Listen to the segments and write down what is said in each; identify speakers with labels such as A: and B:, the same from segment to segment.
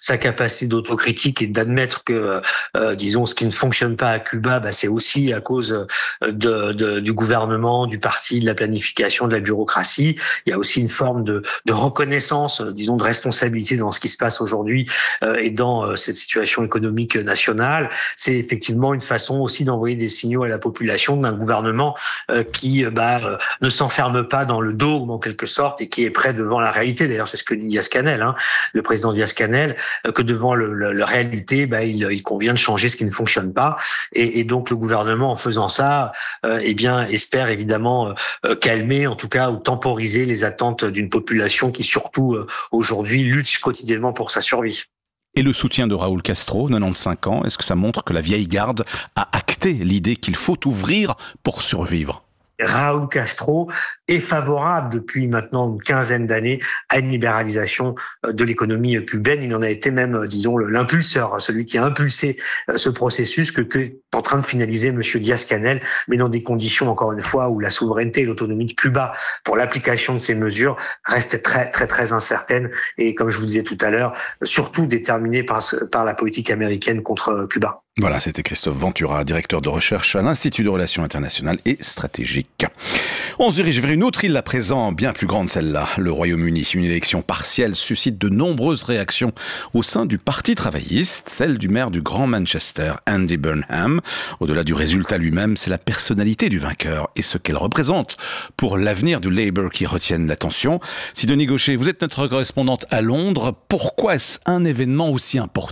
A: sa capacité d'autocritique et d'admettre que, disons, ce qui ne fonctionne pas à Cuba, c'est aussi à cause du gouvernement, du parti, de la planification, de la bureaucratie. Il y a aussi une forme de reconnaissance, disons, de responsabilité dans ce qui se passe aujourd'hui et dans cette situation économique nationale. C'est effectivement une façon aussi d'envoyer des signaux à la population d'un gouvernement qui ne s'enferme pas dans le dogme en quelque sorte et qui est prêt devant la réalité. D'ailleurs, c'est ce que dit Diaz-Canel, le président Diaz-Canel, que devant la réalité, il convient de changer ce qui ne fonctionne pas. Et donc le gouvernement, en faisant ça, espère évidemment calmer, en tout cas, ou temporiser les attentes d'une population qui surtout aujourd'hui lutte quotidiennement pour sa survie.
B: Et le soutien de Raúl Castro, 95 ans, est-ce que ça montre que la vieille garde a acté l'idée qu'il faut ouvrir pour survivre ?
A: Raúl Castro est favorable depuis maintenant une quinzaine d'années à une libéralisation de l'économie cubaine. Il en a été même, disons, l'impulseur, celui qui a impulsé ce processus que est en train de finaliser Monsieur Diaz-Canel, mais dans des conditions, encore une fois, où la souveraineté et l'autonomie de Cuba pour l'application de ces mesures restent très, très, très incertaines et, comme je vous disais tout à l'heure, surtout déterminées par la politique américaine contre Cuba.
B: Voilà, c'était Christophe Ventura, directeur de recherche à l'Institut de Relations internationales et stratégiques. On se dirige vers une autre île à présent, bien plus grande celle-là, le Royaume-Uni. Une élection partielle suscite de nombreuses réactions au sein du Parti travailliste, celle du maire du Grand Manchester, Andy Burnham. Au-delà du résultat lui-même, c'est la personnalité du vainqueur et ce qu'elle représente pour l'avenir du Labour qui retiennent l'attention. Sidonie Gaucher, vous êtes notre correspondante à Londres. Pourquoi est-ce un événement aussi important ?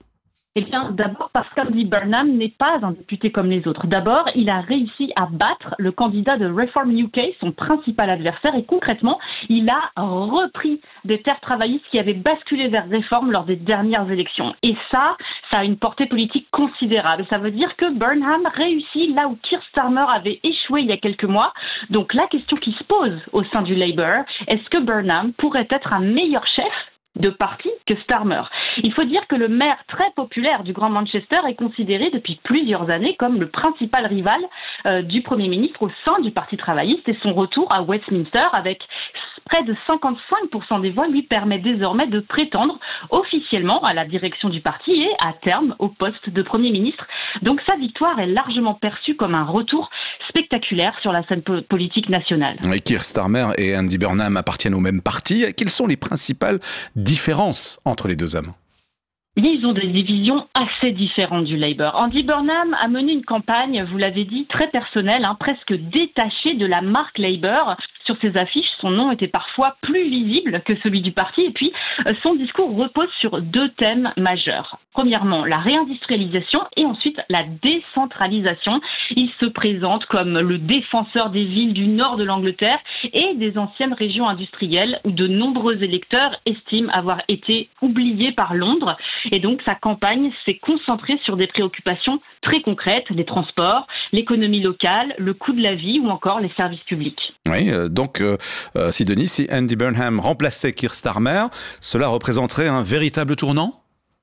C: Eh bien, d'abord parce qu'Andy Burnham n'est pas un député comme les autres. D'abord, il a réussi à battre le candidat de Reform UK, son principal adversaire, et concrètement, il a repris des terres travaillistes qui avaient basculé vers Reform lors des dernières élections. Et ça a une portée politique considérable. Ça veut dire que Burnham réussit là où Keir Starmer avait échoué il y a quelques mois. Donc la question qui se pose au sein du Labour, est-ce que Burnham pourrait être un meilleur chef de parti que Starmer? Il faut dire que le maire très populaire du Grand Manchester est considéré depuis plusieurs années comme le principal rival du Premier ministre au sein du Parti travailliste, et son retour à Westminster avec près de 55% des voix lui permet désormais de prétendre officiellement à la direction du parti et à terme au poste de Premier ministre. Donc sa victoire est largement perçue comme un retour spectaculaire sur la scène politique nationale.
B: Et Keir Starmer et Andy Burnham appartiennent au même parti. Quelles sont les principales différences entre les deux hommes ?
C: Ils ont des divisions assez différentes du Labour. Andy Burnham a mené une campagne, vous l'avez dit, très personnelle, presque détachée de la marque Labour. Sur ses affiches, son nom était parfois plus visible que celui du parti. Et puis, son discours repose sur deux thèmes majeurs. Premièrement, la réindustrialisation et ensuite la décentralisation. Il se présente comme le défenseur des villes du nord de l'Angleterre et des anciennes régions industrielles où de nombreux électeurs estiment avoir été oubliés par Londres. Et donc, sa campagne s'est concentrée sur des préoccupations très concrètes, les transports, l'économie locale, le coût de la vie ou encore les services publics.
B: Oui, donc, Sidonie, si Andy Burnham remplaçait Keir Starmer, cela représenterait un véritable tournant ?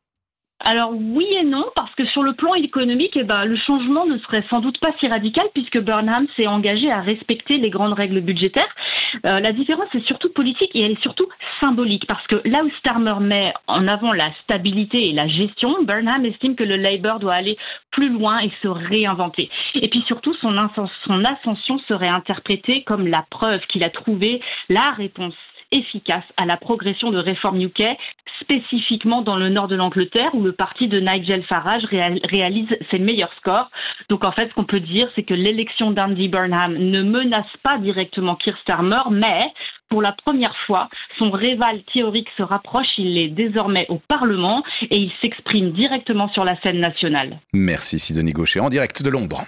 C: Alors oui et non, parce que sur le plan économique, le changement ne serait sans doute pas si radical puisque Burnham s'est engagé à respecter les grandes règles budgétaires. La différence est surtout politique et elle est surtout symbolique parce que là où Starmer met en avant la stabilité et la gestion, Burnham estime que le Labour doit aller plus loin et se réinventer. Et puis surtout, son ascension serait interprétée comme la preuve qu'il a trouvé la réponse efficace à la progression de Reform UK, spécifiquement dans le nord de l'Angleterre où le parti de Nigel Farage réalise ses meilleurs scores. Donc en fait, ce qu'on peut dire, c'est que l'élection d'Andy Burnham ne menace pas directement Keir Starmer, mais pour la première fois, son rival théorique se rapproche, il est désormais au Parlement et il s'exprime directement sur la scène nationale.
B: Merci Sidonie Gaucher, en direct de Londres.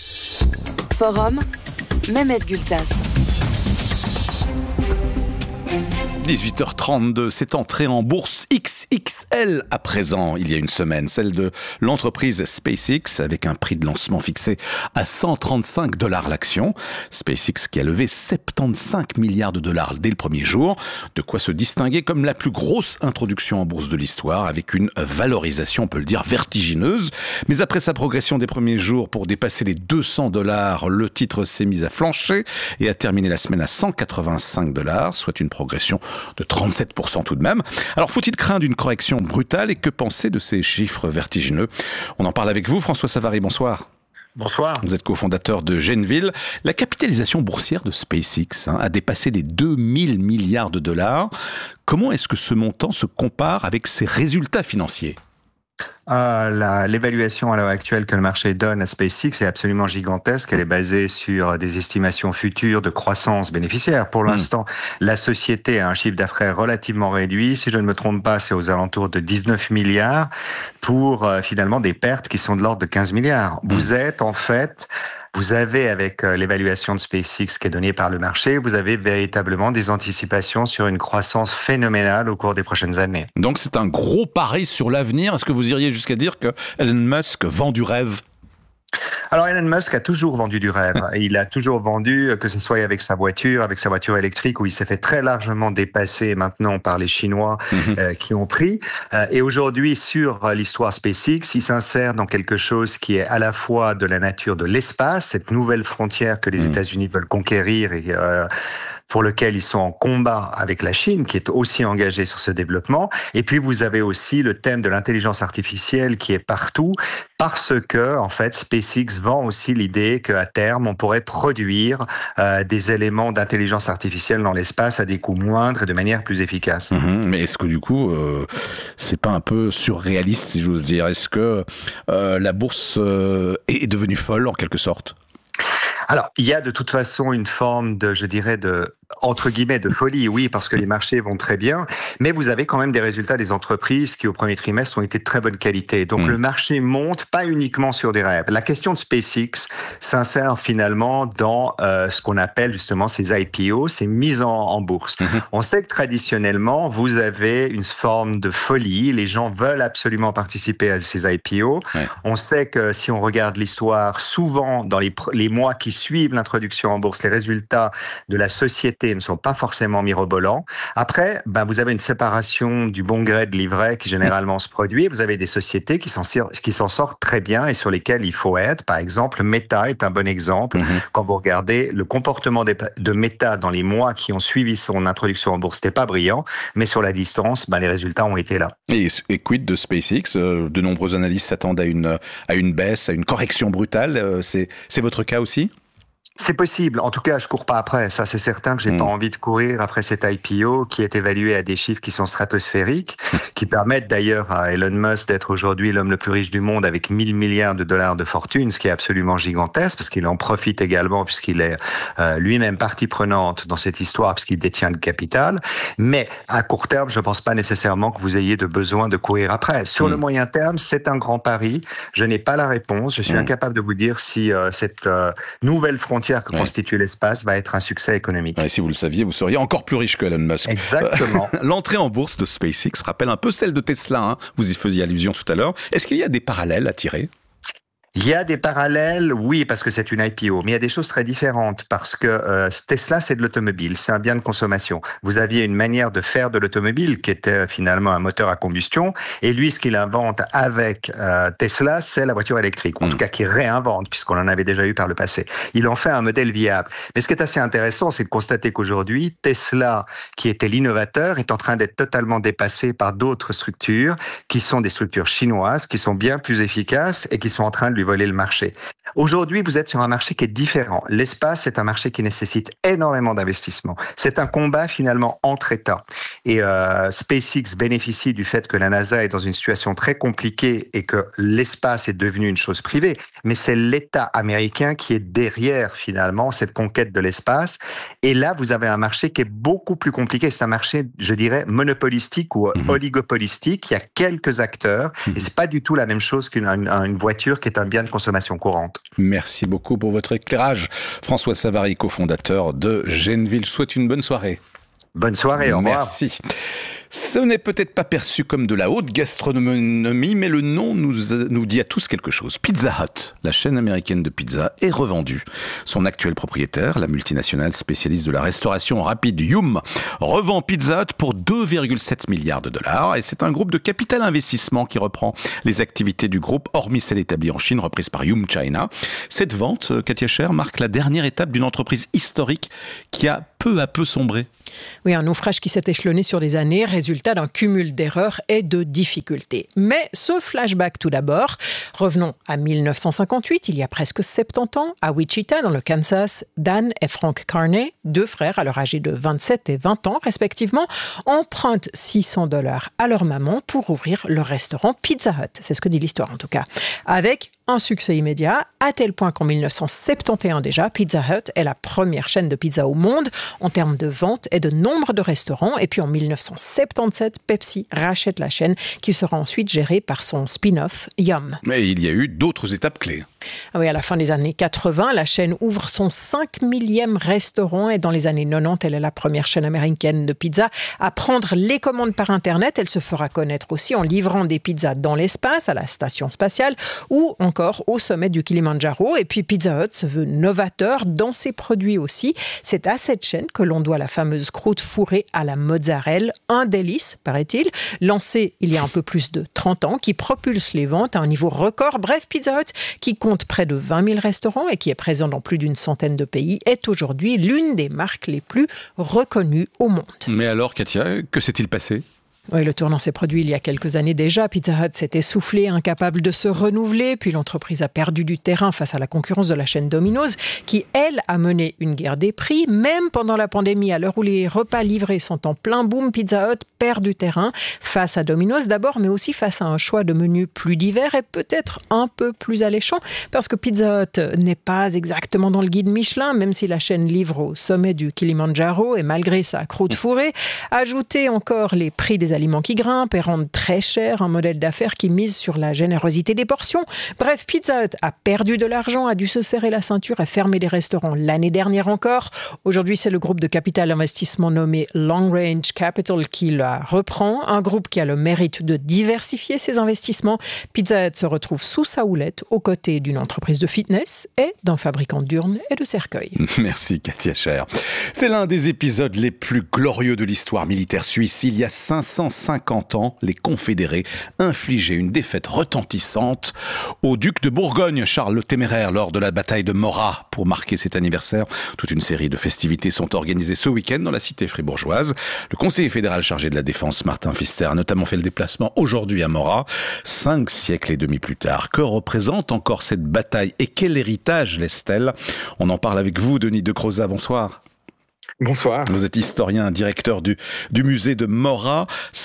D: Forum, Mehmet Gültas.
B: 18h32, c'est entrée en bourse XXL à présent, il y a une semaine, celle de l'entreprise SpaceX avec un prix de lancement fixé à $135 l'action. SpaceX qui a levé 75 milliards de dollars dès le premier jour, de quoi se distinguer comme la plus grosse introduction en bourse de l'histoire avec une valorisation, on peut le dire, vertigineuse. Mais après sa progression des premiers jours pour dépasser les $200, le titre s'est mis à flancher et a terminé la semaine à $185, soit une progression de 37% tout de même. Alors faut-il craindre une correction brutale et que penser de ces chiffres vertigineux? On en parle avec vous, François Savary, bonsoir.
E: Bonsoir.
B: Vous êtes cofondateur de Genville. La capitalisation boursière de SpaceX a dépassé les 2000 milliards de dollars. Comment est-ce que ce montant se compare avec ses résultats financiers?
E: L'évaluation à l'heure actuelle que le marché donne à SpaceX est absolument gigantesque. Elle est basée sur des estimations futures de croissance bénéficiaire. Pour l'instant, la société a un chiffre d'affaires relativement réduit. Si je ne me trompe pas, c'est aux alentours de 19 milliards pour finalement des pertes qui sont de l'ordre de 15 milliards. Vous avez, avec l'évaluation de SpaceX qui est donnée par le marché, vous avez véritablement des anticipations sur une croissance phénoménale au cours des prochaines années.
B: Donc c'est un gros pari sur l'avenir. Est-ce que vous iriez jusqu'à dire que Elon Musk vend du rêve?
E: Alors Elon Musk a toujours vendu du rêve. Il a toujours vendu, que ce soit avec sa voiture électrique, où il s'est fait très largement dépasser maintenant par les Chinois qui ont pris. Et aujourd'hui, sur l'histoire SpaceX, il s'insère dans quelque chose qui est à la fois de la nature de l'espace, cette nouvelle frontière que les États-Unis veulent conquérir et pour lequel ils sont en combat avec la Chine, qui est aussi engagée sur ce développement. Et puis, vous avez aussi le thème de l'intelligence artificielle qui est partout, parce que, en fait, SpaceX vend aussi l'idée qu'à terme, on pourrait produire des éléments d'intelligence artificielle dans l'espace à des coûts moindres et de manière plus efficace.
B: Mais est-ce que, du coup, c'est pas un peu surréaliste, si j'ose dire? Est-ce que la bourse est devenue folle, en quelque sorte?
E: Alors, il y a de toute façon une forme de, je dirais, entre guillemets, de folie, oui, parce que les marchés vont très bien, mais vous avez quand même des résultats des entreprises qui, au premier trimestre, ont été de très bonne qualité. Donc, le marché monte pas uniquement sur des rêves. La question de SpaceX s'insère finalement dans ce qu'on appelle justement ces IPO, ces mises en bourse. On sait que traditionnellement, vous avez une forme de folie. Les gens veulent absolument participer à ces IPO. On sait que si on regarde l'histoire, souvent, dans les mois qui suivent l'introduction en bourse, les résultats de la société ne sont pas forcément mirobolants. Après, vous avez une séparation du bon gré de l'ivraie qui généralement se produit. Vous avez des sociétés qui s'en sortent très bien et sur lesquelles il faut être. Par exemple, Meta est un bon exemple. Quand vous regardez le comportement de Meta dans les mois qui ont suivi son introduction en bourse, c'était pas brillant, mais sur la distance, les résultats ont été là.
B: Et quid de SpaceX? De nombreux analystes s'attendent à une baisse, à une correction brutale. C'est votre cas aussi?
E: C'est possible. En tout cas, je cours pas après. Ça, c'est certain que j'ai pas envie de courir après cet IPO qui est évalué à des chiffres qui sont stratosphériques, qui permettent d'ailleurs à Elon Musk d'être aujourd'hui l'homme le plus riche du monde avec 1000 milliards de dollars de fortune, ce qui est absolument gigantesque parce qu'il en profite également puisqu'il est lui-même partie prenante dans cette histoire puisqu'il détient le capital. Mais à court terme, je pense pas nécessairement que vous ayez de besoin de courir après. Sur le moyen terme, c'est un grand pari. Je n'ai pas la réponse. Je suis incapable de vous dire si cette nouvelle frontière que constitue l'espace va être un succès économique.
B: Si vous le saviez, vous seriez encore plus riche que Elon Musk.
E: Exactement.
B: L'entrée en bourse de SpaceX rappelle un peu celle de Tesla. Vous y faisiez allusion tout à l'heure. Est-ce qu'il y a des parallèles à tirer?
E: Il y a des parallèles, oui, parce que c'est une IPO, mais il y a des choses très différentes parce que Tesla, c'est de l'automobile, c'est un bien de consommation. Vous aviez une manière de faire de l'automobile qui était finalement un moteur à combustion, et lui, ce qu'il invente avec Tesla, c'est la voiture électrique, ou en tout cas qu'il réinvente, puisqu'on en avait déjà eu par le passé. Il en fait un modèle viable. Mais ce qui est assez intéressant, c'est de constater qu'aujourd'hui, Tesla, qui était l'innovateur, est en train d'être totalement dépassé par d'autres structures, qui sont des structures chinoises, qui sont bien plus efficaces et qui sont en train de lui voler le marché. Aujourd'hui, vous êtes sur un marché qui est différent. L'espace, c'est un marché qui nécessite énormément d'investissement. C'est un combat finalement entre États. Et SpaceX bénéficie du fait que la NASA est dans une situation très compliquée et que l'espace est devenu une chose privée. Mais c'est l'État américain qui est derrière finalement cette conquête de l'espace. Et là, vous avez un marché qui est beaucoup plus compliqué. C'est un marché, je dirais, monopolistique ou oligopolistique. Il y a quelques acteurs et c'est pas du tout la même chose qu'une voiture qui est un bien de consommation courante.
B: Merci beaucoup pour votre éclairage. François Savary, cofondateur de Genville, souhaite une bonne soirée.
E: Bonne soirée, au revoir.
B: Merci. Ce n'est peut-être pas perçu comme de la haute gastronomie, mais le nom nous dit à tous quelque chose. Pizza Hut, la chaîne américaine de pizza, est revendue. Son actuel propriétaire, la multinationale spécialiste de la restauration rapide Yum, revend Pizza Hut pour 2,7 milliards de dollars. Et c'est un groupe de capital investissement qui reprend les activités du groupe, hormis celle établie en Chine, reprise par Yum China. Cette vente, Katia Scher, marque la dernière étape d'une entreprise historique qui a peu à peu sombré.
F: Oui, un naufrage qui s'est échelonné sur des années, résultat d'un cumul d'erreurs et de difficultés. Mais ce flashback tout d'abord. Revenons à 1958, il y a presque 70 ans, à Wichita, dans le Kansas, Dan et Frank Carney, deux frères alors âgés de 27 et 20 ans respectivement, empruntent $600 à leur maman pour ouvrir le restaurant Pizza Hut. C'est ce que dit l'histoire en tout cas. Avec un succès immédiat, à tel point qu'en 1971 déjà, Pizza Hut est la première chaîne de pizza au monde en termes de vente et de nombre de restaurants. Et puis en 1977, Pepsi rachète la chaîne qui sera ensuite gérée par son spin-off Yum.
B: Mais il y a eu d'autres étapes clés.
F: Ah oui, à la fin des années 80, la chaîne ouvre son 5 millième restaurant et dans les années 90, elle est la première chaîne américaine de pizza à prendre les commandes par Internet. Elle se fera connaître aussi en livrant des pizzas dans l'espace, à la station spatiale ou encore au sommet du Kilimandjaro. Et puis Pizza Hut se veut novateur dans ses produits aussi. C'est à cette chaîne que l'on doit la fameuse croûte fourrée à la mozzarella, un délice, paraît-il, lancé il y a un peu plus de 30 ans, qui propulse les ventes à un niveau record. Bref, Pizza Hut, qui compte près de 20 000 restaurants et qui est présent dans plus d'une centaine de pays, est aujourd'hui l'une des marques les plus reconnues au monde.
B: Mais alors, Katia, que s'est-il passé ?
F: Oui, le tournant s'est produit il y a quelques années déjà. Pizza Hut s'est essoufflé, incapable de se renouveler. Puis l'entreprise a perdu du terrain face à la concurrence de la chaîne Domino's, qui, elle, a mené une guerre des prix. Même pendant la pandémie, à l'heure où les repas livrés sont en plein boom, Pizza Hut perd du terrain face à Domino's d'abord, mais aussi face à un choix de menus plus divers et peut-être un peu plus alléchant, parce que Pizza Hut n'est pas exactement dans le guide Michelin, même si la chaîne livre au sommet du Kilimandjaro et malgré sa croûte fourrée. Ajoutez encore les prix des aliments qui grimpent et rendent très cher un modèle d'affaires qui mise sur la générosité des portions. Bref, Pizza Hut a perdu de l'argent, a dû se serrer la ceinture et fermer des restaurants l'année dernière encore. Aujourd'hui, c'est le groupe de capital investissement nommé Long Range Capital qui la reprend, un groupe qui a le mérite de diversifier ses investissements. Pizza Hut se retrouve sous sa houlette aux côtés d'une entreprise de fitness et d'un fabricant d'urnes et de cercueils.
B: Merci Katia Cher. C'est l'un des épisodes les plus glorieux de l'histoire militaire suisse. Il y a 550 ans, les Confédérés infligeaient une défaite retentissante au duc de Bourgogne, Charles le Téméraire, lors de la bataille de Morat. Pour marquer cet anniversaire, toute une série de festivités sont organisées ce week-end dans la cité fribourgeoise. Le conseiller fédéral chargé de la défense, Martin Pfister, a notamment fait le déplacement aujourd'hui à Morat, 5 siècles et demi plus tard. Que représente encore cette bataille et quel héritage laisse-t-elle ? On en parle avec vous, Denis de Croza. Bonsoir.
G: Bonsoir.
B: Vous êtes historien, directeur du musée de Morat.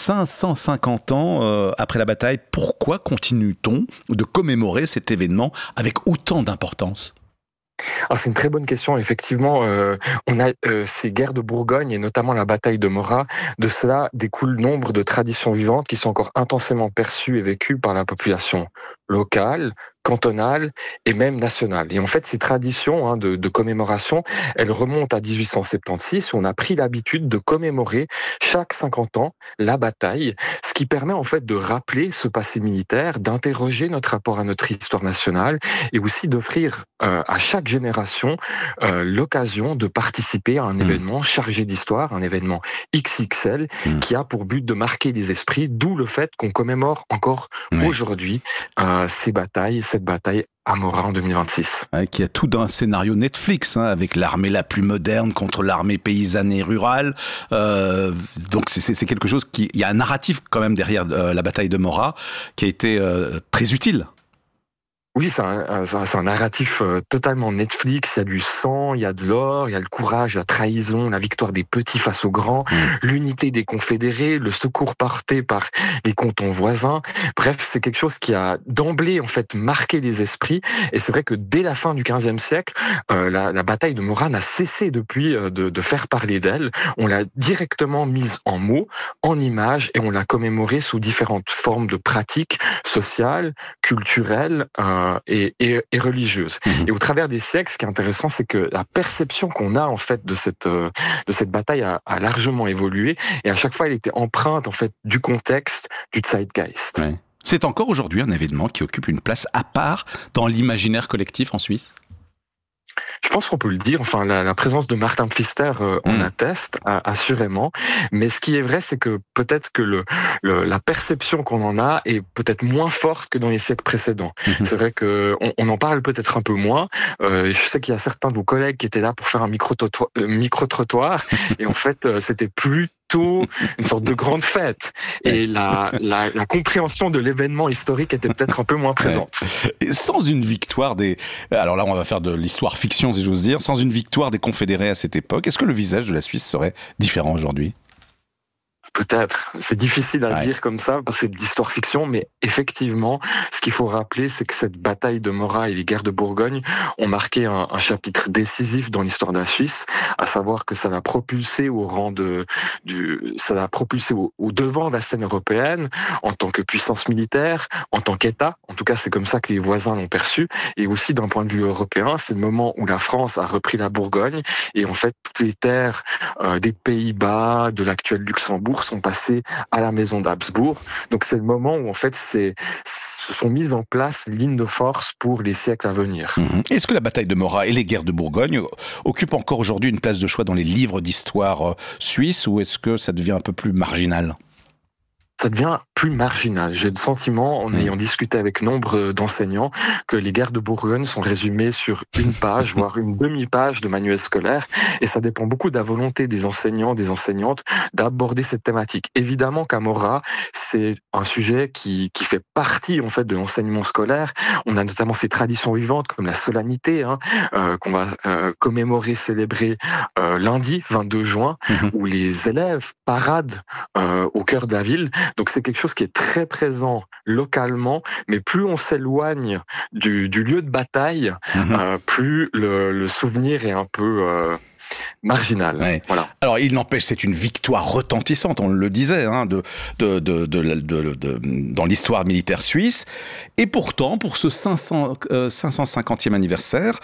B: 550 ans après la bataille, pourquoi continue-t-on de commémorer cet événement avec autant d'importance ?
G: Alors c'est une très bonne question. Effectivement, on a ces guerres de Bourgogne et notamment la bataille de Morat. De cela découle nombre de traditions vivantes qui sont encore intensément perçues et vécues par la population locale, cantonale et même nationale. Et en fait, ces traditions de commémoration, elles remontent à 1876 où on a pris l'habitude de commémorer chaque 50 ans la bataille, ce qui permet en fait de rappeler ce passé militaire, d'interroger notre rapport à notre histoire nationale et aussi d'offrir à chaque génération l'occasion de participer à un événement chargé d'histoire, un événement XXL qui a pour but de marquer les esprits, d'où le fait qu'on commémore encore aujourd'hui cette bataille à Morat en 2026.
B: Qui a tout d'un scénario Netflix, avec l'armée la plus moderne contre l'armée paysanne et rurale. Donc c'est quelque chose il y a un narratif quand même derrière la bataille de Morat qui a été très utile.
G: Oui, c'est un narratif totalement Netflix. Il y a du sang, il y a de l'or, il y a le courage, la trahison, la victoire des petits face aux grands, l'unité des confédérés, le secours porté par les cantons voisins. Bref, c'est quelque chose qui a d'emblée en fait marqué les esprits. Et c'est vrai que dès la fin du XVe siècle, la bataille de Morat n'a cessé depuis de faire parler d'elle. On l'a directement mise en mots, en images, et on l'a commémorée sous différentes formes de pratiques sociales, culturelles, et religieuse. Et au travers des siècles, ce qui est intéressant, c'est que la perception qu'on a en fait de cette bataille a largement évolué et à chaque fois elle était empreinte en fait du contexte, du zeitgeist.
B: Ouais. C'est encore aujourd'hui un événement qui occupe une place à part dans l'imaginaire collectif en Suisse ?
G: Je pense qu'on peut le dire. Enfin, la présence de Martin Pfister en atteste assurément. Mais ce qui est vrai, c'est que peut-être que la perception qu'on en a est peut-être moins forte que dans les siècles précédents. C'est vrai que on en parle peut-être un peu moins. Je sais qu'il y a certains de vos collègues qui étaient là pour faire un micro-trottoir, et en fait, c'était plutôt une sorte de grande fête. Et la compréhension de l'événement historique était peut-être un peu moins présente.
B: Et sans une victoire alors là, on va faire de l'histoire fiction, si j'ose dire. Sans une victoire des confédérés à cette époque, est-ce que le visage de la Suisse serait différent aujourd'hui ?
G: Peut-être. C'est difficile à dire comme ça, parce que c'est de l'histoire-fiction, mais effectivement, ce qu'il faut rappeler, c'est que cette bataille de Morat et les guerres de Bourgogne ont marqué un chapitre décisif dans l'histoire de la Suisse, à savoir que ça l'a propulsé au devant de la scène européenne, en tant que puissance militaire, en tant qu'État. En tout cas, c'est comme ça que les voisins l'ont perçu. Et aussi, d'un point de vue européen, c'est le moment où la France a repris la Bourgogne, et en fait, toutes les terres des Pays-Bas, de l'actuel Luxembourg, sont passés à la maison d'Habsbourg. Donc c'est le moment où en fait se sont mises en place lignes de force pour les siècles à venir.
B: Est-ce que la bataille de Morat et les guerres de Bourgogne occupent encore aujourd'hui une place de choix dans les livres d'histoire suisse, ou est-ce que ça devient un peu plus marginal ?
G: Ça devient plus marginal. J'ai le sentiment, en ayant discuté avec nombre d'enseignants, que les guerres de Bourgogne sont résumées sur une page, voire une demi-page de manuel scolaire, et ça dépend beaucoup de la volonté des enseignants, des enseignantes, d'aborder cette thématique. Évidemment qu'à Morat, c'est un sujet qui fait partie en fait de l'enseignement scolaire. On a notamment ces traditions vivantes comme la solennité, qu'on va commémorer, célébrer lundi 22 juin, où les élèves paradent au cœur de la ville. Donc c'est quelque chose qui est très présent localement, mais plus on s'éloigne du lieu de bataille, plus le souvenir est un peu marginal.
B: Ouais.
G: Voilà.
B: Alors il n'empêche, c'est une victoire retentissante, on le disait, dans l'histoire militaire suisse. Et pourtant, pour ce 550e anniversaire,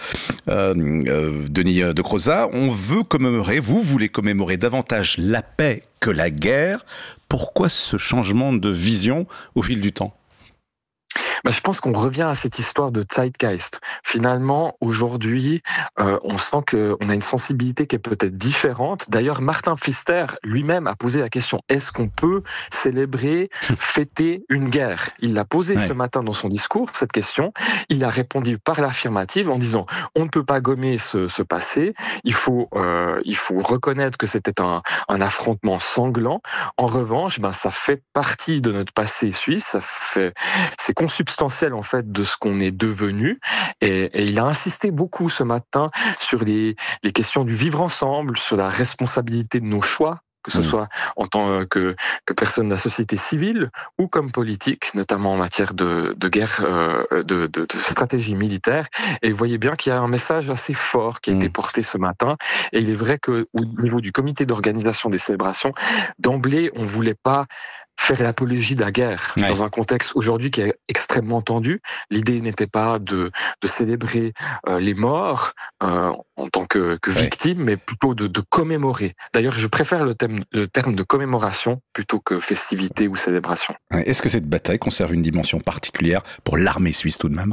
B: Denis de Crozat, vous voulez commémorer davantage la paix que la guerre. Pourquoi ce changement de vision au fil du temps ?
G: Je pense qu'on revient à cette histoire de Zeitgeist. Finalement, aujourd'hui, on sent qu'on a une sensibilité qui est peut-être différente. D'ailleurs, Martin Pfister lui-même a posé la question, est-ce qu'on peut célébrer, fêter une guerre ? Il l'a posé ce matin dans son discours, cette question. Il a répondu par l'affirmative en disant, on ne peut pas gommer ce passé, il faut reconnaître que c'était un affrontement sanglant. En revanche, ça fait partie de notre passé suisse, c'est consubstantiel en fait de ce qu'on est devenu, et il a insisté beaucoup ce matin sur les questions du vivre ensemble, sur la responsabilité de nos choix, que ce soit en tant que personne de la société civile ou comme politique, notamment en matière de guerre, de stratégie militaire. Et vous voyez bien qu'il y a un message assez fort qui a été porté ce matin. Et il est vrai qu'au niveau du comité d'organisation des célébrations, d'emblée, on voulait pas faire l'apologie de la guerre dans un contexte aujourd'hui qui est extrêmement tendu. L'idée n'était pas de célébrer les morts en tant que victimes, mais plutôt de commémorer. D'ailleurs, je préfère le terme de commémoration plutôt que festivité ou célébration.
B: Est-ce que cette bataille conserve une dimension particulière pour l'armée suisse tout de même ?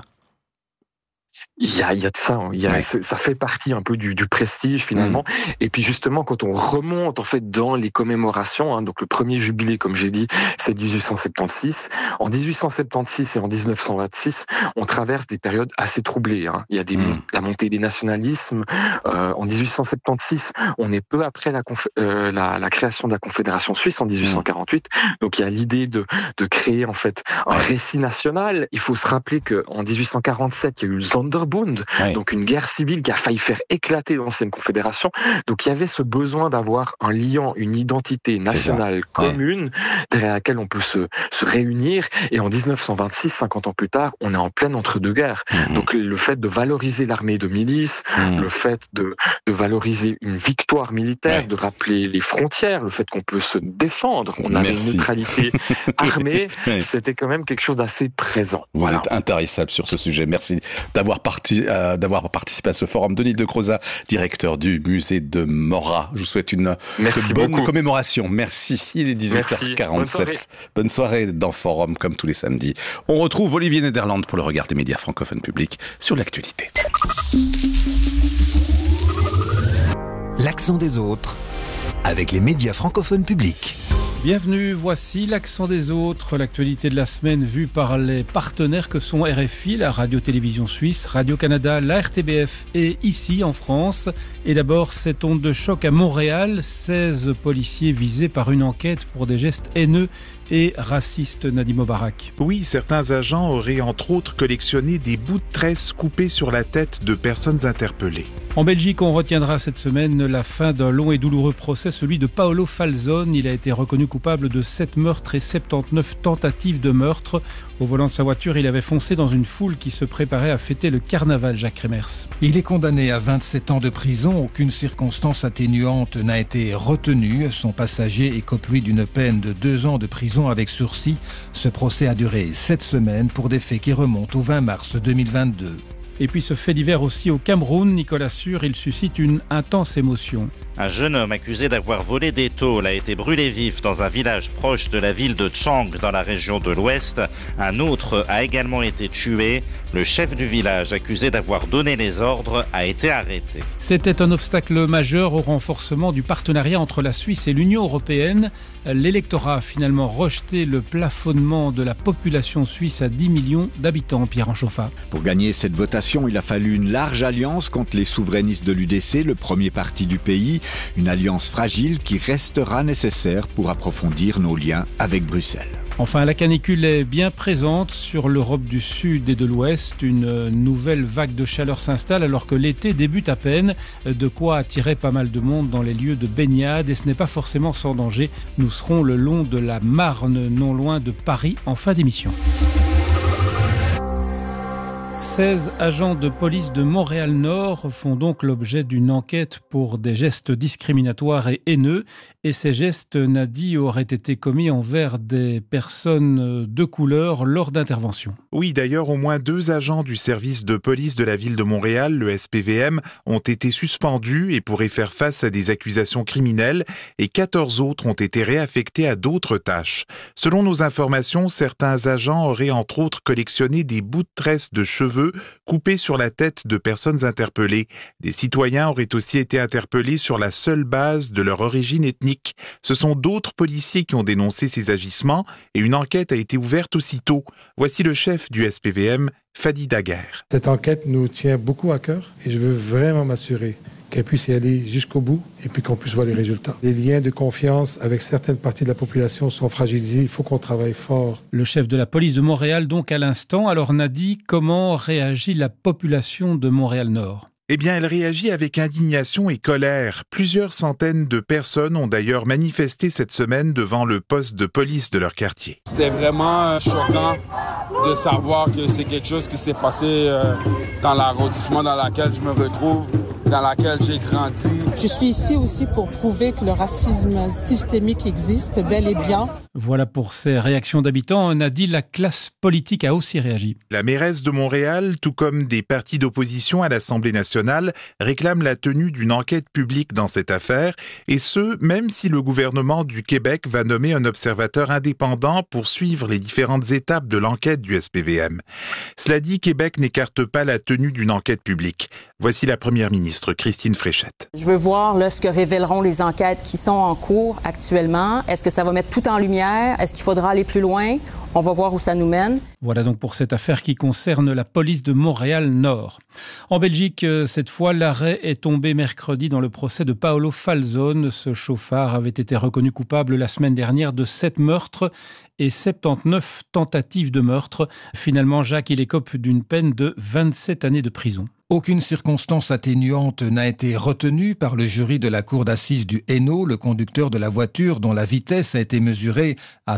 G: Il y a de ça, ça fait partie un peu du prestige finalement. Et puis justement, quand on remonte en fait dans les commémorations, donc le premier jubilé, comme j'ai dit, c'est 1876. En 1876 et en 1926, on traverse des périodes assez troublées. Il y a la montée des nationalismes. En 1876, on est peu après la création de la Confédération suisse en 1848. Donc il y a l'idée de créer en fait un récit national. Il faut se rappeler que en 1847, il y a eu le Sonderbund, donc une guerre civile qui a failli faire éclater l'ancienne Confédération. Donc il y avait ce besoin d'avoir un lien, une identité nationale commune derrière laquelle on peut se réunir. Et en 1926, 50 ans plus tard, on est en pleine entre-deux-guerres. Donc le fait de valoriser l'armée de milice, le fait de valoriser une victoire militaire, de rappeler les frontières, le fait qu'on peut se défendre, on avait une neutralité armée, c'était quand même quelque chose d'assez présent.
B: Vous êtes intarissable sur ce sujet. Merci d'avoir participé à ce forum. Denis de Crozat, directeur du musée de Morat. Je vous souhaite une bonne commémoration. Merci. Il est 18h47. Bonne soirée dans Forum, comme tous les samedis. On retrouve Olivier Nederland pour le regard des médias francophones publics sur l'actualité.
H: l'accent des autres avec les médias francophones publics.
I: Bienvenue, voici l'accent des autres, l'actualité de la semaine vue par les partenaires que sont RFI, la radio-télévision suisse, Radio-Canada, la RTBF et ici en France. Et d'abord, cette onde de choc à Montréal, 16 policiers visés par une enquête pour des gestes haineux et racistes, Nadim Obarak.
J: Oui, certains agents auraient entre autres collectionné des bouts de tresse coupés sur la tête de personnes interpellées.
I: En Belgique, on retiendra cette semaine la fin d'un long et douloureux procès, celui de Paolo Falzone. Il a été reconnu coupable de 7 meurtres et 79 tentatives de meurtre. Au volant de sa voiture, il avait foncé dans une foule qui se préparait à fêter le carnaval, Jacques Remers.
K: Il est condamné à 27 ans de prison. Aucune circonstance atténuante n'a été retenue. Son passager écope lui d'une peine de 2 ans de prison avec sursis. Ce procès a duré 7 semaines pour des faits qui remontent au 20 mars 2022.
I: Et puis ce fait divers aussi au Cameroun, Nicolas Sûr, il suscite une intense émotion.
L: Un jeune homme accusé d'avoir volé des tôles a été brûlé vif dans un village proche de la ville de Tchang dans la région de l'Ouest. Un autre a également été tué. Le chef du village accusé d'avoir donné les ordres a été arrêté.
I: C'était un obstacle majeur au renforcement du partenariat entre la Suisse et l'Union européenne. L'électorat a finalement rejeté le plafonnement de la population suisse à 10 millions d'habitants, Pierre Anchoffa.
M: Pour gagner cette votation, il a fallu une large alliance contre les souverainistes de l'UDC, le premier parti du pays. Une alliance fragile qui restera nécessaire pour approfondir nos liens avec Bruxelles.
I: Enfin, la canicule est bien présente sur l'Europe du Sud et de l'Ouest. Une nouvelle vague de chaleur s'installe alors que l'été débute à peine. De quoi attirer pas mal de monde dans les lieux de baignade. Et ce n'est pas forcément sans danger. Nous serons le long de la Marne, non loin de Paris, en fin d'émission. 16 agents de police de Montréal-Nord font donc l'objet d'une enquête pour des gestes discriminatoires et haineux. Et ces gestes, Nadi, auraient été commis envers des personnes de couleur lors d'interventions.
J: Oui, d'ailleurs, au moins 2 agents du service de police de la ville de Montréal, le SPVM, ont été suspendus et pourraient faire face à des accusations criminelles et 14 autres ont été réaffectés à d'autres tâches. Selon nos informations, certains agents auraient entre autres collectionné des bouts de tresse de cheveux coupés sur la tête de personnes interpellées. Des citoyens auraient aussi été interpellés sur la seule base de leur origine ethnique. Ce sont d'autres policiers qui ont dénoncé ces agissements et une enquête a été ouverte aussitôt. Voici le chef du SPVM, Fadi Daguerre.
N: Cette enquête nous tient beaucoup à cœur et je veux vraiment m'assurer qu'elle puisse y aller jusqu'au bout et puis qu'on puisse voir les résultats. Les liens de confiance avec certaines parties de la population sont fragilisés. Il faut qu'on travaille fort.
I: Le chef de la police de Montréal, donc à l'instant. Alors Nadi, comment réagit la population de Montréal-Nord ?
J: Eh bien, elle réagit avec indignation et colère. Plusieurs centaines de personnes ont d'ailleurs manifesté cette semaine devant le poste de police de leur quartier.
O: C'était vraiment choquant de savoir que c'est quelque chose qui s'est passé dans l'arrondissement dans lequel je me retrouve, dans laquelle j'ai grandi.
P: Je suis ici aussi pour prouver que le racisme systémique existe bel et bien.
I: Voilà pour ces réactions d'habitants. Nadi, la classe politique a aussi réagi.
J: La mairesse de Montréal, tout comme des partis d'opposition à l'Assemblée nationale, réclament la tenue d'une enquête publique dans cette affaire, et ce, même si le gouvernement du Québec va nommer un observateur indépendant pour suivre les différentes étapes de l'enquête du SPVM. Cela dit, Québec n'écarte pas la tenue d'une enquête publique. Voici la première ministre, Christine Fréchette.
Q: Je veux voir là, ce que révéleront les enquêtes qui sont en cours actuellement. Est-ce que ça va mettre tout en lumière? Est-ce qu'il faudra aller plus loin? On va voir où ça nous mène.
I: Voilà donc pour cette affaire qui concerne la police de Montréal-Nord. En Belgique, cette fois, l'arrêt est tombé mercredi dans le procès de Paolo Falzone. Ce chauffard avait été reconnu coupable la semaine dernière de 7 meurtres et 79 tentatives de meurtre. Finalement, Jacques, il écope d'une peine de 27 années de prison.
K: Aucune circonstance atténuante n'a été retenue par le jury de la cour d'assises du Hainaut. Le conducteur de la voiture, dont la vitesse a été mesurée à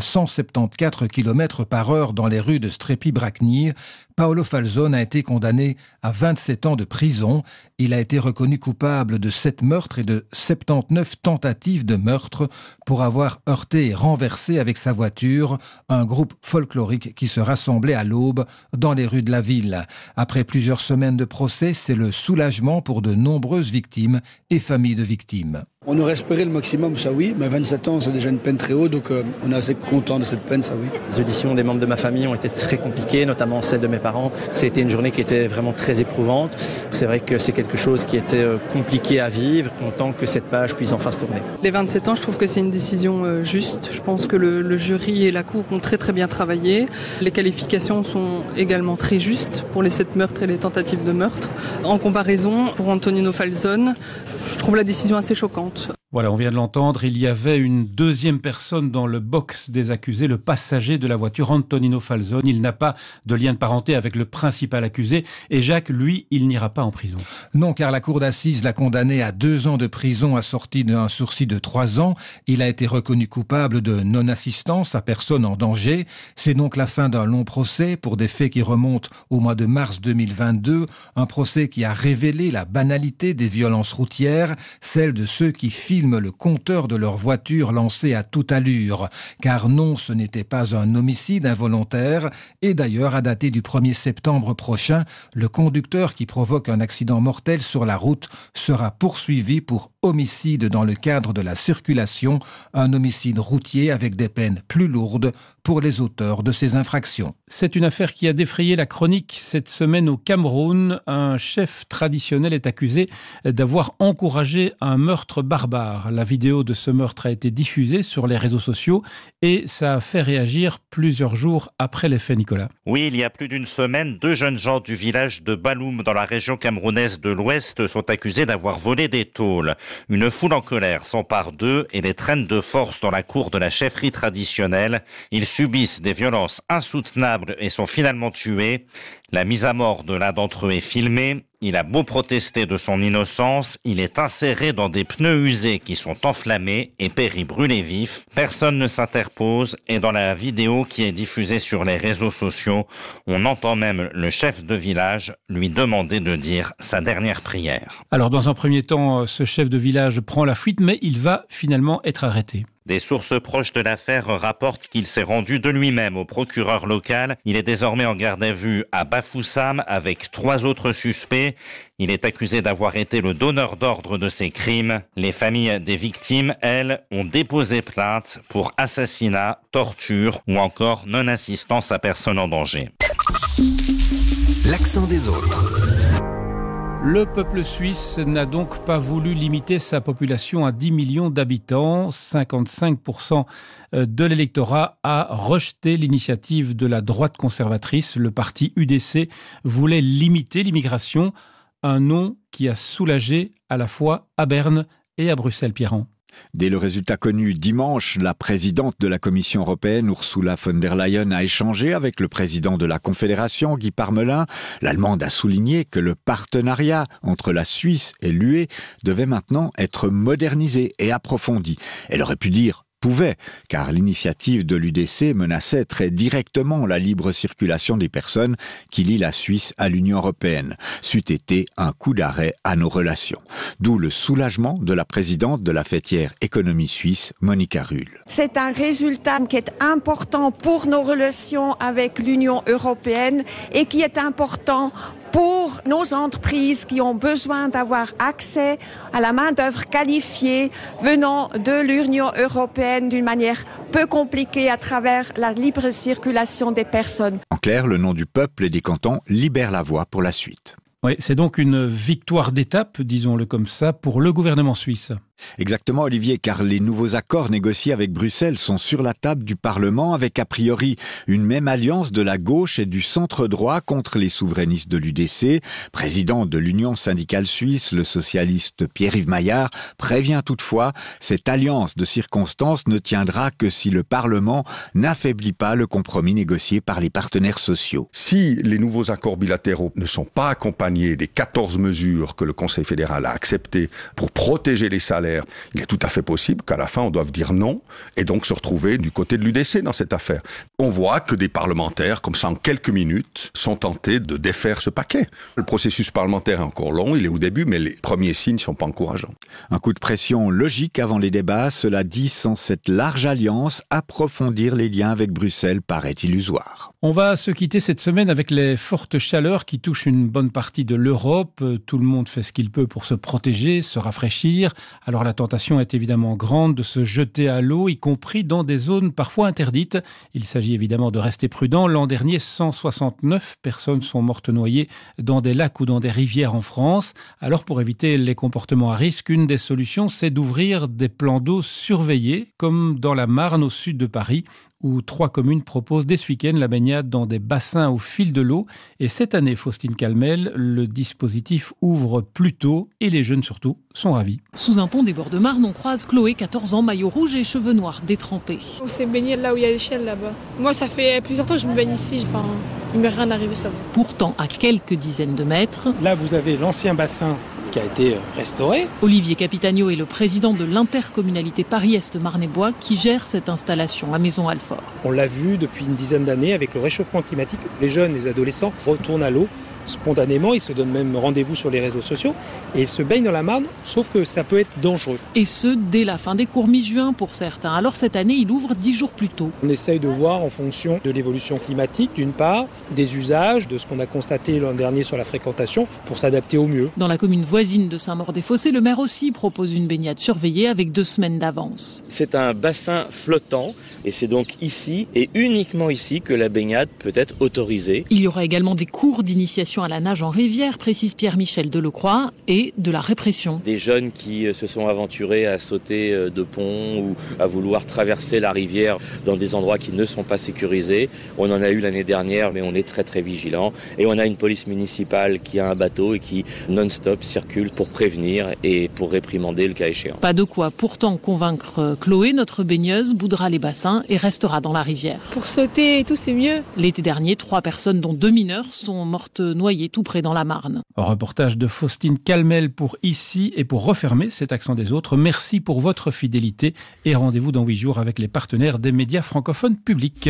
K: 174 km/h dans les rues de Strépy-Bracny, Paolo Falzone a été condamné à 27 ans de prison. Il a été reconnu coupable de 7 meurtres et de 79 tentatives de meurtre pour avoir heurté et renversé avec sa voiture un groupe folklorique qui se rassemblait à l'aube dans les rues de la ville. Après plusieurs semaines de procès, c'est le soulagement pour de nombreuses victimes et familles de victimes.
R: On aurait espéré le maximum, ça oui, mais 27 ans, c'est déjà une peine très haute, donc on est assez content de cette peine, ça oui.
S: Les auditions des membres de ma famille ont été très compliquées, notamment celle de mes parents. C'était une journée qui était vraiment très éprouvante. C'est vrai que c'est quelque chose qui était compliqué à vivre, content que cette page puisse enfin se tourner.
T: Les 27 ans, je trouve que c'est une décision juste. Je pense que le jury et la cour ont très très bien travaillé. Les qualifications sont également très justes pour les 7 meurtres et les tentatives de meurtre. En comparaison, pour Antonino Falzone, je trouve la décision assez choquante.
I: Voilà, on vient de l'entendre, il y avait une deuxième personne dans le box des accusés, le passager de la voiture, Antonino Falzone. Il n'a pas de lien de parenté avec le principal accusé. Et Jacques, lui, il n'ira pas en prison.
K: Non, car la cour d'assises l'a condamné à 2 ans de prison assorti d'un sursis de 3 ans. Il a été reconnu coupable de non-assistance à personne en danger. C'est donc la fin d'un long procès pour des faits qui remontent au mois de mars 2022. Un procès qui a révélé la banalité des violences routières, celle de ceux qui filment le compteur de leur voiture lancée à toute allure. Car non, ce n'était pas un homicide involontaire. Et d'ailleurs, à dater du 1er septembre prochain, le conducteur qui provoque un accident mortel sur la route sera poursuivi pour homicide dans le cadre de la circulation, un homicide routier avec des peines plus lourdes pour les auteurs de ces infractions.
I: C'est une affaire qui a défrayé la chronique cette semaine au Cameroun. Un chef traditionnel est accusé d'avoir encouragé un meurtre barbare. La vidéo de ce meurtre a été diffusée sur les réseaux sociaux et ça a fait réagir plusieurs jours après les faits, Nicolas.
L: Oui, il y a plus d'une semaine, 2 jeunes gens du village de Baloum, dans la région camerounaise de l'Ouest, sont accusés d'avoir volé des tôles. Une foule en colère s'empare d'eux et les traîne de force dans la cour de la chefferie traditionnelle. Ils subissent des violences insoutenables et sont finalement tués. La mise à mort de l'un d'entre eux est filmée. Il a beau protester de son innocence, il est inséré dans des pneus usés qui sont enflammés et périt brûlé vif. Personne ne s'interpose et dans la vidéo qui est diffusée sur les réseaux sociaux, on entend même le chef de village lui demander de dire sa dernière prière.
I: Alors dans un premier temps, ce chef de village prend la fuite, mais il va finalement être arrêté.
L: Des sources proches de l'affaire rapportent qu'il s'est rendu de lui-même au procureur local. Il est désormais en garde à vue à Bafoussam avec 3 autres suspects. Il est accusé d'avoir été le donneur d'ordre de ces crimes. Les familles des victimes, elles, ont déposé plainte pour assassinat, torture ou encore non-assistance à personne en danger.
H: L'accent des autres.
I: Le peuple suisse n'a donc pas voulu limiter sa population à 10 millions d'habitants. 55% de l'électorat a rejeté l'initiative de la droite conservatrice. Le parti UDC voulait limiter l'immigration, un nom qui a soulagé à la fois à Berne et à Bruxelles, Pierrand.
M: Dès le résultat connu dimanche, la présidente de la Commission européenne, Ursula von der Leyen, a échangé avec le président de la Confédération, Guy Parmelin. L'Allemande a souligné que le partenariat entre la Suisse et l'UE devait maintenant être modernisé et approfondi. Elle aurait pu dire pouvait, car l'initiative de l'UDC menaçait très directement la libre circulation des personnes qui lient la Suisse à l'Union européenne. C'eût été un coup d'arrêt à nos relations. D'où le soulagement de la présidente de la fêtière économie suisse, Monica Rühl.
U: C'est un résultat qui est important pour nos relations avec l'Union européenne et qui est important pour nos entreprises qui ont besoin d'avoir accès à la main-d'œuvre qualifiée venant de l'Union européenne d'une manière peu compliquée à travers la libre circulation des personnes.
M: En clair, le nom du peuple et des cantons libère la voie pour la suite.
I: Oui, c'est donc une victoire d'étape, disons-le comme ça, pour le gouvernement suisse.
M: Exactement, Olivier, car les nouveaux accords négociés avec Bruxelles sont sur la table du Parlement avec a priori une même alliance de la gauche et du centre-droit contre les souverainistes de l'UDC. Président de l'Union syndicale suisse, le socialiste Pierre-Yves Maillard prévient toutefois, cette alliance de circonstances ne tiendra que si le Parlement n'affaiblit pas le compromis négocié par les partenaires sociaux.
V: Si les nouveaux accords bilatéraux ne sont pas accompagnés des 14 mesures que le Conseil fédéral a acceptées pour protéger les salaires, il est tout à fait possible qu'à la fin on doive dire non et donc se retrouver du côté de l'UDC dans cette affaire. On voit que des parlementaires, comme ça en quelques minutes, sont tentés de défaire ce paquet. Le processus parlementaire est encore long, il est au début, mais les premiers signes ne sont pas encourageants.
M: Un coup de pression logique avant les débats, cela dit, sans cette large alliance, approfondir les liens avec Bruxelles paraît illusoire.
I: On va se quitter cette semaine avec les fortes chaleurs qui touchent une bonne partie de l'Europe. Tout le monde fait ce qu'il peut pour se protéger, se rafraîchir. Alors Alors la tentation est évidemment grande de se jeter à l'eau, y compris dans des zones parfois interdites. Il s'agit évidemment de rester prudent. L'an dernier, 169 personnes sont mortes noyées dans des lacs ou dans des rivières en France. Alors pour éviter les comportements à risque, une des solutions, c'est d'ouvrir des plans d'eau surveillés, comme dans la Marne au sud de Paris, où 3 communes proposent dès ce week-end la baignade dans des bassins au fil de l'eau. Et cette année, Faustine Calmel, le dispositif ouvre plus tôt et les jeunes surtout sont ravis.
A: Sous un pont des bords de Marne, on croise Chloé, 14 ans, maillot rouge et cheveux noirs détrempés.
C: On s'est baigné là où il y a l'échelle là-bas. Moi, ça fait plusieurs temps que je me baigne ici. Enfin, il m'est rien arrivé, ça va.
A: Pourtant, à quelques dizaines de mètres...
W: Là, vous avez l'ancien bassin qui a été restauré.
A: Olivier Capitagno est le président de l'intercommunalité Paris-Est Marne-et-Bois qui gère cette installation à Maison-Alfort.
W: On l'a vu depuis une dizaine d'années avec le réchauffement climatique. Les jeunes, les adolescents retournent à l'eau spontanément, ils se donnent même rendez-vous sur les réseaux sociaux et ils se baignent dans la Marne, sauf que ça peut être dangereux.
A: Et ce, dès la fin des cours mi-juin pour certains. Alors cette année, il ouvre 10 jours plus tôt.
W: On essaye de voir en fonction de l'évolution climatique, d'une part, des usages, de ce qu'on a constaté l'an dernier sur la fréquentation, pour s'adapter au mieux.
A: Dans la commune voisine de Saint-Maur-des-Fossés, le maire aussi propose une baignade surveillée avec 2 semaines d'avance.
X: C'est un bassin flottant et c'est donc ici et uniquement ici que la baignade peut être autorisée.
A: Il y aura également des cours d'initiation à la nage en rivière, précise Pierre-Michel Delecroix, et de la répression.
X: Des jeunes qui se sont aventurés à sauter de ponts ou à vouloir traverser la rivière dans des endroits qui ne sont pas sécurisés. On en a eu l'année dernière, mais on est très très vigilant. Et on a une police municipale qui a un bateau et qui non-stop circule pour prévenir et pour réprimander le cas échéant.
A: Pas de quoi pourtant convaincre Chloé, notre baigneuse, boudera les bassins et restera dans la rivière.
C: Pour sauter et tout, c'est mieux.
A: L'été dernier, 3 personnes, dont 2 mineurs, sont mortes noyées tout près dans la Marne.
I: Reportage de Faustine Calmel pour Ici et pour refermer cet accent des autres. Merci pour votre fidélité et rendez-vous dans 8 jours avec les partenaires des médias francophones publics.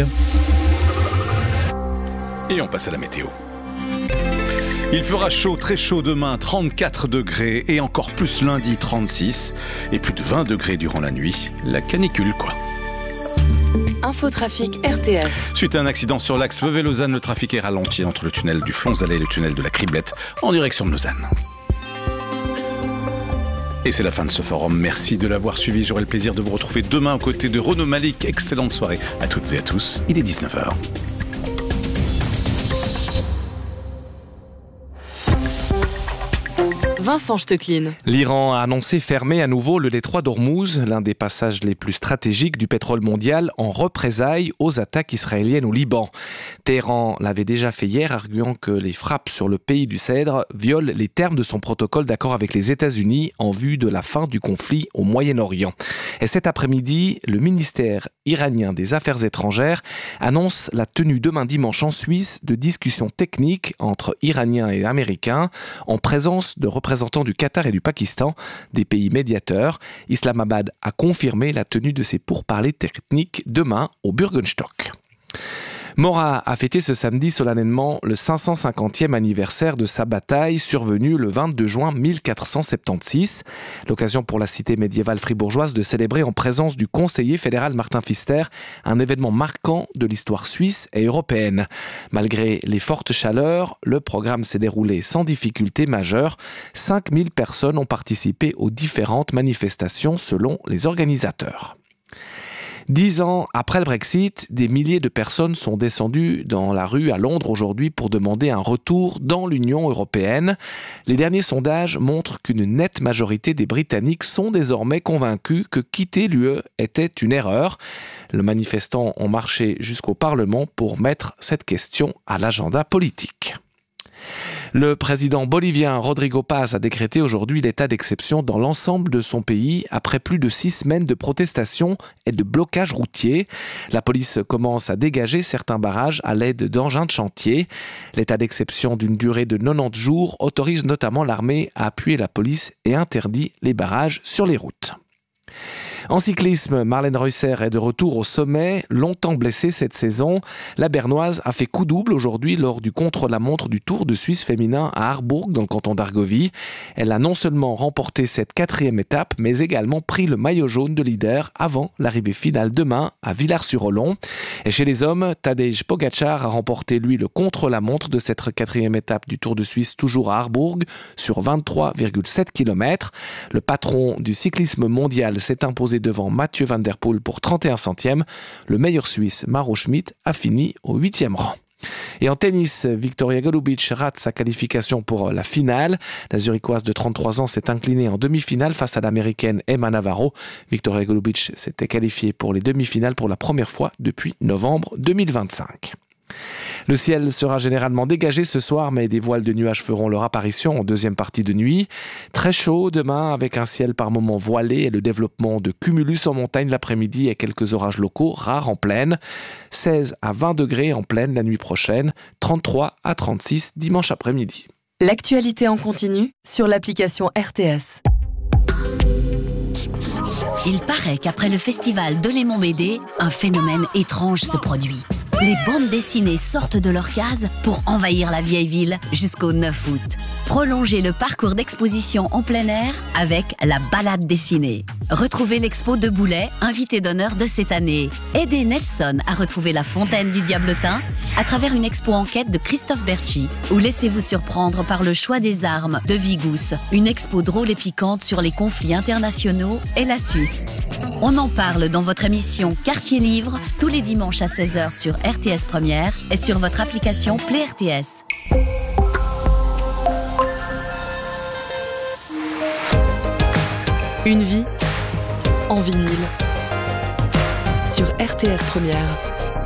B: Et on passe à la météo. Il fera chaud, très chaud demain, 34 degrés et encore plus lundi, 36 et plus de 20 degrés durant la nuit. La canicule, quoi.
D: Infotrafic RTS.
B: Suite à un accident sur l'axe Vevey-Lausanne, le trafic est ralenti entre le tunnel du Flonzalet et le tunnel de la Criblette en direction de Lausanne. Et c'est la fin de ce forum. Merci de l'avoir suivi. J'aurai le plaisir de vous retrouver demain aux côtés de Renaud Malik. Excellente soirée à toutes et à tous. Il est 19h.
D: Vincent Stecklin.
Y: L'Iran a annoncé fermer à nouveau le détroit d'Ormuz, l'un des passages les plus stratégiques du pétrole mondial, en représailles aux attaques israéliennes au Liban. Téhéran l'avait déjà fait hier, arguant que les frappes sur le pays du Cèdre violent les termes de son protocole d'accord avec les États-Unis en vue de la fin du conflit au Moyen-Orient. Et cet après-midi, le ministère iranien des Affaires étrangères annonce la tenue demain dimanche en Suisse de discussions techniques entre Iraniens et Américains en présence de représentants du Qatar et du Pakistan, des pays médiateurs. Islamabad a confirmé la tenue de ces pourparlers techniques demain au Bürgenstock. Morat a fêté ce samedi solennellement le 550e anniversaire de sa bataille survenue le 22 juin 1476. L'occasion pour la cité médiévale fribourgeoise de célébrer en présence du conseiller fédéral Martin Pfister un événement marquant de l'histoire suisse et européenne. Malgré les fortes chaleurs, le programme s'est déroulé sans difficulté majeure. 5000 personnes ont participé aux différentes manifestations selon les organisateurs. 10 ans après le Brexit, des milliers de personnes sont descendues dans la rue à Londres aujourd'hui pour demander un retour dans l'Union européenne. Les derniers sondages montrent qu'une nette majorité des Britanniques sont désormais convaincus que quitter l'UE était une erreur. Les manifestants ont marché jusqu'au Parlement pour mettre cette question à l'agenda politique. Le président bolivien Rodrigo Paz a décrété aujourd'hui l'état d'exception dans l'ensemble de son pays après plus de 6 semaines de protestations et de blocages routiers. La police commence à dégager certains barrages à l'aide d'engins de chantier. L'état d'exception d'une durée de 90 jours autorise notamment l'armée à appuyer la police et interdit les barrages sur les routes. En cyclisme, Marlène Reusser est de retour au sommet. Longtemps blessée cette saison, la Bernoise a fait coup double aujourd'hui lors du contre-la-montre du Tour de Suisse féminin à Harburg, dans le canton d'Argovie. Elle a non seulement remporté cette 4e étape, mais également pris le maillot jaune de leader avant l'arrivée finale demain à Villars-sur-Olon. Et chez les hommes, Tadej Pogačar a remporté lui le contre-la-montre de cette 4e étape du Tour de Suisse, toujours à Harburg, sur 23,7 km. Le patron du cyclisme mondial s'est imposé devant Mathieu Van Der Poel pour 31 centièmes. Le meilleur Suisse, Mauro Schmid, a fini au 8e rang. Et en tennis, Victoria Golubic rate sa qualification pour la finale. La Zurichoise de 33 ans s'est inclinée en demi-finale face à l'américaine Emma Navarro. Victoria Golubic s'était qualifiée pour les demi-finales pour la première fois depuis novembre 2025. Le ciel sera généralement dégagé ce soir, mais des voiles de nuages feront leur apparition en deuxième partie de nuit. Très chaud demain, avec un ciel par moments voilé et le développement de cumulus en montagne l'après-midi et quelques orages locaux rares en plaine. 16 à 20 degrés en plaine la nuit prochaine, 33 à 36 dimanche après-midi.
D: L'actualité en continu sur l'application RTS.
E: Il paraît qu'après le festival de Lémont-Médé, un phénomène étrange se produit. Les bandes dessinées sortent de leur case pour envahir la vieille ville jusqu'au 9 août. Prolongez le parcours d'exposition en plein air avec la balade dessinée. Retrouvez l'expo de Boulay, invité d'honneur de cette année. Aidez Nelson à retrouver la fontaine du Diablotin à travers une expo enquête de Christophe Berchi. Ou laissez-vous surprendre par le choix des armes de Vigous, une expo drôle et piquante sur les conflits internationaux et la Suisse. On en parle dans votre émission Quartier Livre tous les dimanches à 16h sur RTS Première et sur votre application Play RTS.
D: Une vie en vinyle sur RTS Première.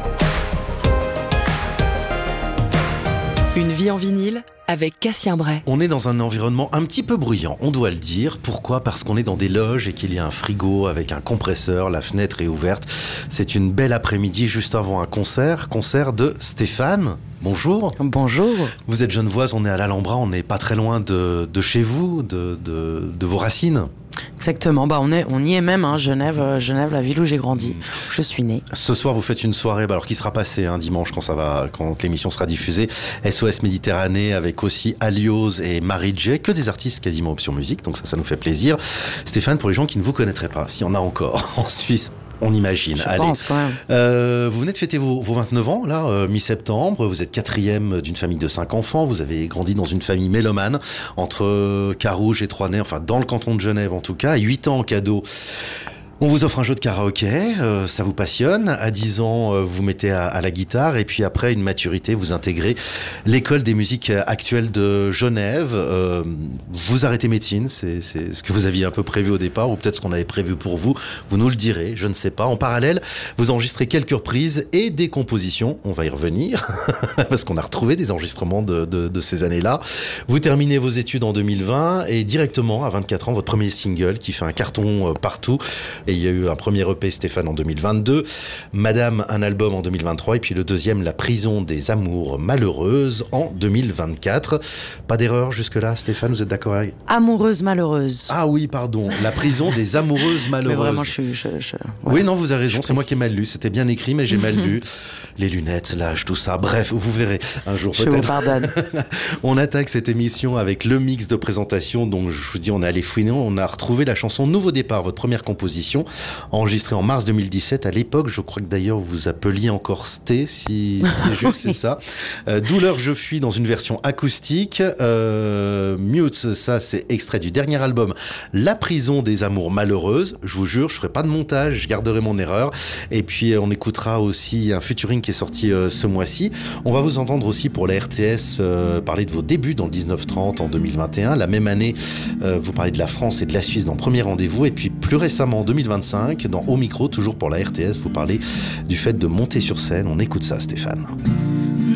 D: Une vie en vinyle avec Cassien Bray.
F: On est dans un environnement un petit peu bruyant, on doit le dire. Pourquoi ? Parce qu'on est dans des loges et qu'il y a un frigo avec un compresseur, la fenêtre est ouverte. C'est une belle après-midi juste avant un concert de Stéphane. Bonjour.
G: Bonjour.
F: Vous êtes genevoise, on est à l'Alhambra, on n'est pas très loin de chez vous, de vos racines.
G: Exactement, on y est même, hein, Genève, la ville où j'ai grandi, où je suis né.
F: Ce soir, vous faites une soirée, qui sera passée dimanche quand l'émission sera diffusée. SOS Méditerranée avec aussi Alios et Marie J, que des artistes quasiment option musique, donc ça nous fait plaisir. Stéphane, pour les gens qui ne vous connaîtraient pas, s'il y en a encore en Suisse, on imagine.
G: Je pense quand même.
F: Vous venez de fêter vos 29 ans, là, mi-septembre. Vous êtes 4e d'une famille de 5 enfants. Vous avez grandi dans une famille mélomane, entre Carouge et Troisnay, enfin dans le canton de Genève en tout cas. 8 ans en cadeau. On vous offre un jeu de karaoké, ça vous passionne. À 10 ans, vous mettez à la guitare et puis après une maturité, vous intégrez l'école des musiques actuelles de Genève. Vous arrêtez médecine, c'est ce que vous aviez un peu prévu au départ ou peut-être ce qu'on avait prévu pour vous. Vous nous le direz, je ne sais pas. En parallèle, vous enregistrez quelques reprises et des compositions. On va y revenir parce qu'on a retrouvé des enregistrements de ces années-là. Vous terminez vos études en 2020 et directement à 24 ans, votre premier single qui fait un carton partout. Et il y a eu un premier EP Stéphane en 2022, Madame, un album en 2023 et puis le deuxième La prison des amours malheureuses en 2024. Pas d'erreur jusque-là, Stéphane, vous êtes d'accord avec...
G: Amoureuse malheureuse.
F: Ah oui, pardon, La prison des amoureuses malheureuses.
G: Mais vraiment,
F: Oui, non, vous avez raison, c'est moi qui ai mal lu, c'était bien écrit mais j'ai mal lu. Les lunettes, l'âge, tout ça, bref, vous verrez un jour peut-être.
G: Je vous pardonne.
F: On attaque cette émission avec le mix de présentation, donc je vous dis, on est allé fouiner, on a retrouvé la chanson Nouveau départ, votre première composition, enregistrée en mars 2017. À l'époque, je crois que d'ailleurs vous appeliez encore Sté, si c'est juste, c'est ça. Douleur, je fuis dans une version acoustique. Mute, ça c'est extrait du dernier album La prison des amours malheureuses. Je vous jure, je ferai pas de montage, je garderai mon erreur. Et puis on écoutera aussi un featuring qui est sorti ce mois-ci. On va vous entendre aussi pour la RTS parler de vos débuts dans le 1930 en 2021. La même année, vous parlez de la France et de la Suisse dans Premier Rendez-vous. Et puis plus récemment en 2025, dans Au Micro, toujours pour la RTS, vous parlez du fait de monter sur scène. On écoute ça, Stéphane.